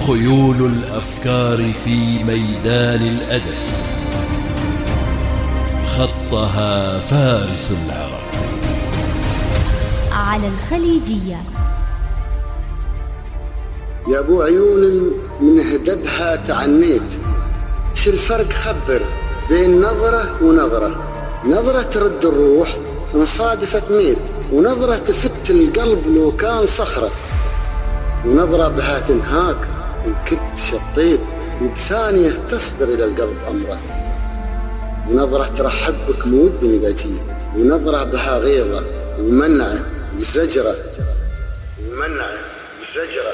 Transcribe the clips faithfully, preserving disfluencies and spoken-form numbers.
خيول الأفكار في ميدان الأدب خطها فارس العرب. على الخليجية. يا ابو عيون من هدبها تعنيت، شو الفرق خبر بين نظرة ونظرة؟ نظرة ترد الروح ان صادفت ميت، ونظرة تفت القلب لو كان صخرة، ونظرة بها تنهاك ان كنت شطيت، وبثانية تصدر الى القلب امره، ونظرة ترحب بك مود اذا جيت، ونظرة بها غيظة ومنعه وزجرة ومنعه وزجرة،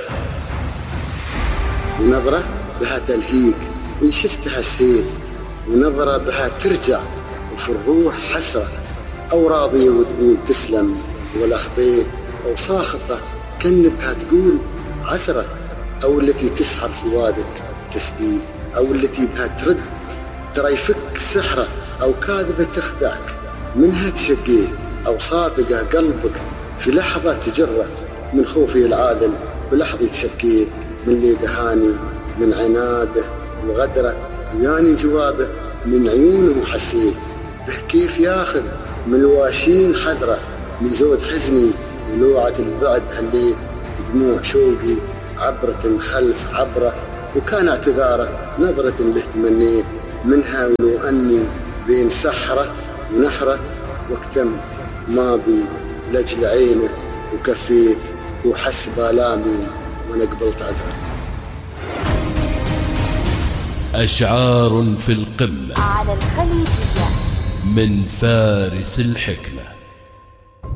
ونظرة بها تلهيك إن شفتها سيف، ونظرة بها ترجع وفي الروح حسرة، أو راضية وتقول تسلم ولا خطيت، أو ساخطة كأن بها تقول عثرة، أو التي تسحر فؤادك تسديد، أو التي بها ترد ترى يفك سحرة، أو كاذبة تخدعك منها تشقيه، أو صادقة قلبك في لحظة تجره، من خوفي العادل بلحظة تشكيه، من اللي دهاني من عناده وغدره، وياني جوابه من عيونه حسيت، كيف ياخذ من الواشين حذره، من زود حزني ولوعة البعد هليت، دموع شوقي عبرة خلف عبرة، وكان اعتذاره نظرة له تمنيت، منها ولو أني بين سحرة ونحرة، واكتمت ما بي لجل عينه وكفيت، وحس بالامي وانا قبلت عذره. أشعار في القمة على الخليجية من فارس الحكمة.